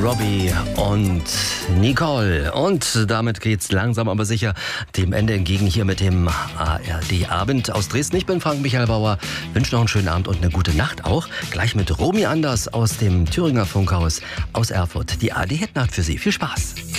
Robbie und Nicole. Und damit geht's langsam aber sicher dem Ende entgegen hier mit dem ARD-Abend aus Dresden. Ich bin Frank Michael Bauer, wünsche noch einen schönen Abend und eine gute Nacht auch. Gleich mit Romy Anders aus dem Thüringer Funkhaus aus Erfurt. Die ARD-Hitnacht für Sie. Viel Spaß.